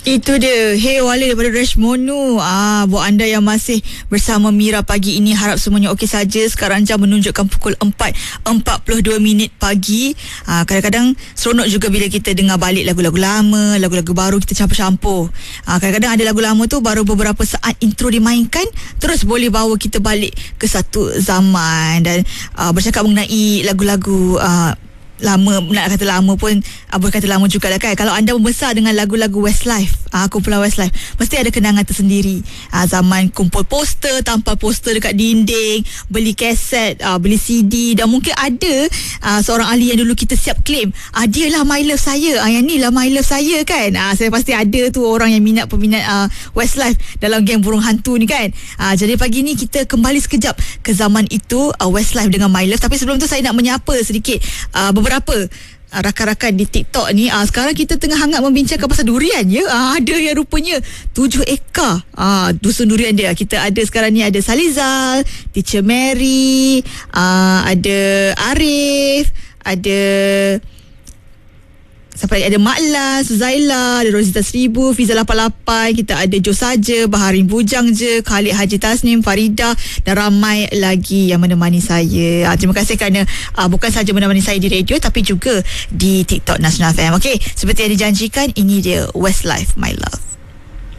Itu dia. Hey Wale daripada Rashmonu. Buat anda yang masih bersama Mira pagi ini, harap semuanya okey saja. Sekarang jam menunjukkan pukul 4.42 pagi. Kadang-kadang seronok juga bila kita dengar balik lagu-lagu lama, lagu-lagu baru kita campur-campur. Kadang-kadang ada lagu lama tu baru beberapa saat intro dimainkan, terus boleh bawa kita balik ke satu zaman. Dan bercakap mengenai lagu-lagu lama, nak kata lama pun boleh kata lama jugalah kan. Kalau anda membesar dengan lagu-lagu Westlife, kumpulan Westlife, mesti ada kenangan tersendiri. Zaman kumpul poster, tampal poster dekat dinding, beli kaset, beli CD. Dan mungkin ada seorang ahli yang dulu kita siap claim, dia lah my love saya, yang ni lah my love saya kan. Saya pasti ada tu orang yang peminat Westlife dalam geng burung hantu ni kan. Jadi pagi ni kita kembali sekejap ke zaman itu, Westlife dengan my love. Tapi sebelum tu saya nak menyapa sedikit beberapa rakan-rakan di TikTok ni. Sekarang kita tengah hangat membincangkan pasal durian ya. Ada yang rupanya 7 ekar dusun durian dia. Kita ada sekarang ni, ada Salizal, Teacher Mary, ada Arif, ada sampai ada Mak Lan, Suzaila, ada Rosita 1000, Fiza 88, kita ada Jo Saja, Baharin Bujang Je, Khalid Haji Tasnim, Farida dan ramai lagi yang menemani saya. Terima kasih kerana bukan saja menemani saya di radio tapi juga di TikTok Nasional FM. Okey, seperti yang dijanjikan, ini dia Westlife My Love.